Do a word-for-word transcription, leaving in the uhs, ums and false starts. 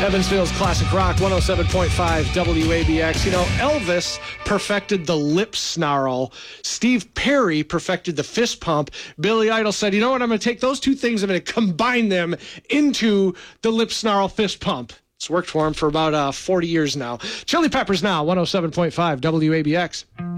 Evansville's Classic Rock, one oh seven point five W A B X. You know, Elvis perfected the lip snarl. Steve Perry perfected the fist pump. Billy Idol said, you know what, I'm going to take those two things, I'm going to combine them into the lip snarl fist pump. It's worked for him for about uh, forty years now. Chili Peppers now, one oh seven point five W A B X.